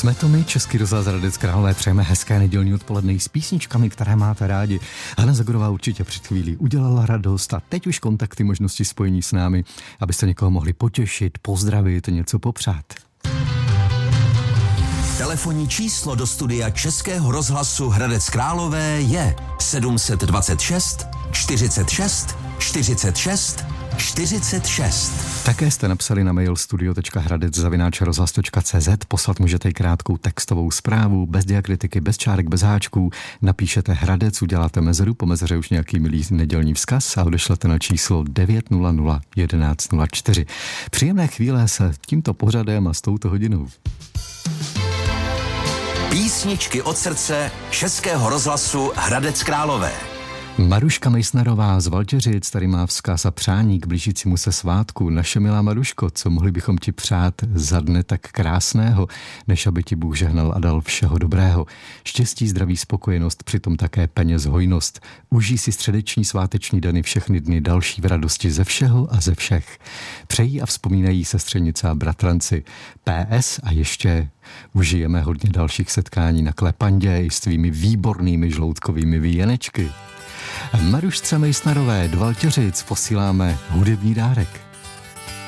Jsme to my, Český rozhlas Hradec Králové, přejeme hezké nedělní odpoledne s písničkami, které máte rádi. Hana Zagorová určitě před chvílí udělala radost a teď už kontakty, možnosti spojení s námi, abyste někoho mohli potěšit, pozdravit, něco popřát. Telefonní číslo do studia Českého rozhlasu Hradec Králové je 726 46 46 46. Také jste napsali na mail studio.hradec@rozhlas.cz, poslat můžete i krátkou textovou zprávu, bez diakritiky, bez čárek, bez háčků. Napíšete Hradec, uděláte mezeru, po mezeře už nějaký milý nedělní vzkaz a odešlete na číslo 900 1104. Příjemné chvíle se tímto pořadem a s touto hodinou. Písničky od srdce Českého rozhlasu Hradec Králové. Maruška Mejsnerová z Valtěřic tady má vzkaz a přání k blížícímu se svátku. Naše milá Maruško, co mohli bychom ti přát za dne tak krásného, než aby ti Bůh žehnal a dal všeho dobrého. Štěstí, zdraví, spokojenost, přitom také peněz, hojnost. Užij si středeční sváteční dny, všechny dny další v radosti ze všeho a ze všech. Přejí a vzpomínají sestřenice a bratranci. PS a ještě užijeme hodně dalších setkání na Klepandě i s tvými výbornými žloutkovými výjenečky. Marušce Mejsnerové do Valtěřic posíláme hudební dárek.